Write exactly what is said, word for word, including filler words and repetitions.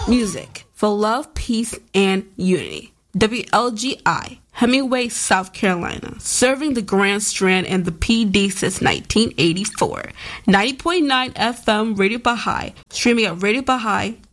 Music for love, peace, and unity. W L G I, Hemingway, South Carolina, serving the Grand Strand and the P D since nineteen eighty-four. ninety point nine F M Radio Baha'i, streaming at radio baha'i